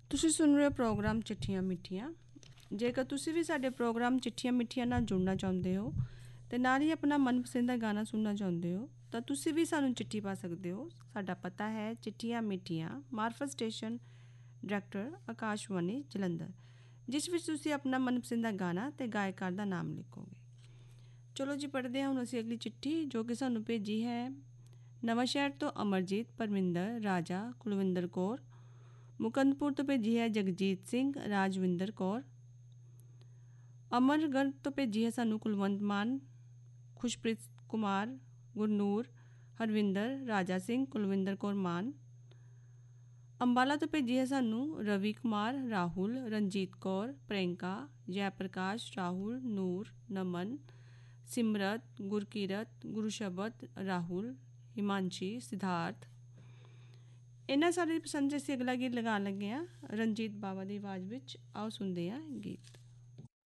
ਤੁਸੀਂ ਸੁਣ ਰਹੇ ਹੋ ਪ੍ਰੋਗਰਾਮ ਚਿੱਠੀਆਂ ਮਿੱਠੀਆਂ। ਜੇਕਰ ਤੁਸੀਂ ਵੀ ਸਾਡੇ ਪ੍ਰੋਗਰਾਮ ਚਿੱਠੀਆਂ ਮਿੱਠੀਆਂ ਨਾਲ ਜੁੜਨਾ ਚਾਹੁੰਦੇ ਹੋ ਅਤੇ ਨਾਲ ਹੀ ਆਪਣਾ ਮਨਪਸੰਦ ਦਾ ਗਾਣਾ ਸੁਣਨਾ ਚਾਹੁੰਦੇ ਹੋ ਤਾਂ ਤੁਸੀਂ ਵੀ ਸਾਨੂੰ ਚਿੱਠੀ ਪਾ ਸਕਦੇ ਹੋ। ਸਾਡਾ ਪਤਾ ਹੈ ਚਿੱਠੀਆਂ ਮਿੱਠੀਆਂ, ਮਾਰਫਤ ਸਟੇਸ਼ਨ, ਡਾਇਰੈਕਟਰ ਆਕਾਸ਼ਵਾਣੀ ਜਲੰਧਰ, ਜਿਸ ਵਿੱਚ ਤੁਸੀਂ ਆਪਣਾ ਮਨਪਸੰਦ ਦਾ ਗਾਣਾ ਅਤੇ ਗਾਇਕਾਰ ਦਾ ਨਾਮ ਲਿਖੋਗੇ। ਚਲੋ ਜੀ, ਪੜ੍ਹਦੇ ਹਾਂ ਹੁਣ ਅਸੀਂ ਅਗਲੀ ਚਿੱਠੀ ਜੋ ਕਿ ਸਾਨੂੰ ਭੇਜੀ ਹੈ ਨਵਾਂ ਸ਼ਹਿਰ ਤੋਂ ਅਮਰਜੀਤ ਪਰਮਿੰਦਰ ਰਾਜਾ ਕੁਲਵਿੰਦਰ ਕੌਰ। ਮੁਕੰਦਪੁਰ ਤੋਂ ਭੇਜੀ ਹੈ ਜਗਜੀਤ ਸਿੰਘ ਰਾਜਵਿੰਦਰ ਕੌਰ। ਅਮਰਗੜ੍ਹ ਤੋਂ ਭੇਜੀ ਹੈ ਸਾਨੂੰ ਕੁਲਵੰਤ ਮਾਨ, ਖੁਸ਼ਪ੍ਰੀਤ ਕੁਮਾਰ, ਗੁਰਨੂਰ, ਹਰਵਿੰਦਰ, ਰਾਜਾ ਸਿੰਘ, ਕੁਲਵਿੰਦਰ ਕੌਰ ਮਾਨ। ਅੰਬਾਲਾ ਤੋਂ ਭੇਜੀ ਹੈ ਸਾਨੂੰ ਰਵੀ ਕੁਮਾਰ, ਰਾਹੁਲ, ਰਣਜੀਤ ਕੌਰ, ਪ੍ਰਿयंका, ਜੈ ਪ੍ਰਕਾਸ਼, ਰਾਹੁਲ, ਨੂਰ, ਨਮਨ, ਸਿਮਰਤ, ਗੁਰਕੀਰਤ, ਗੁਰਸ਼ਬਦ, ਰਾਹੁਲ, ਹਿਮਾਂਸ਼ੀ, ਸਿਧਾਰਥ। ਇਹਨਾਂ ਸਾਡੀ ਪਸੰਦ 'ਚ ਅਸੀਂ ਅਗਲਾ ਗੀਤ ਲਗਾਉਣ ਲੱਗੇ ਹਾਂ ਰਣਜੀਤ ਬਾਵਾ ਦੀ ਆਵਾਜ਼ ਵਿੱਚ। ਆਓ ਸੁਣਦੇ ਹਾਂ ਗੀਤ।